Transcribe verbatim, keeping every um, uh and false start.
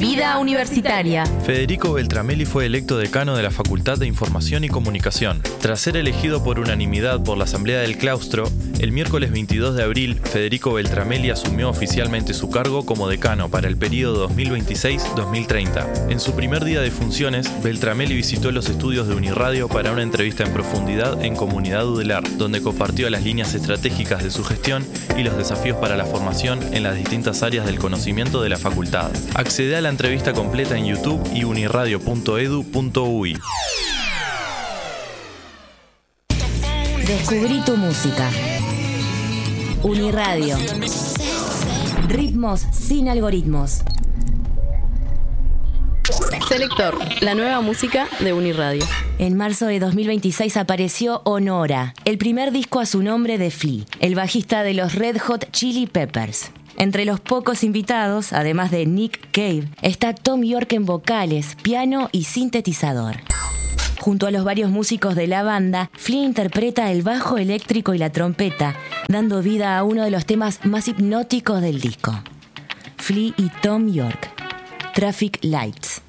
Vida universitaria. Federico Beltramelli fue electo decano de la Facultad de Información y Comunicación. Tras ser elegido por unanimidad por la Asamblea del Claustro, el miércoles veintidós de abril, Federico Beltramelli asumió oficialmente su cargo como decano para el periodo dos mil veintiséis a dos mil treinta. En su primer día de funciones, Beltramelli visitó los estudios de Uniradio para una entrevista en profundidad en Comunidad Udelar, donde compartió las líneas estratégicas de su gestión y los desafíos para la formación en las distintas áreas del conocimiento de la facultad. Accede a la entrevista completa en YouTube y uniradio punto edu punto uy. Descubrí tu música. Uniradio. Ritmos sin algoritmos. Selector, la nueva música de Uniradio. En marzo de dos mil veintiséis apareció Honora, el primer disco a su nombre de Flea, el bajista de los Red Hot Chili Peppers. Entre los pocos invitados, además de Nick Cave, está Thom Yorke en vocales, piano y sintetizador. Junto a los varios músicos de la banda, Flea interpreta el bajo eléctrico y la trompeta, dando vida a uno de los temas más hipnóticos del disco. Flea y Thom Yorke, Traffic Lights.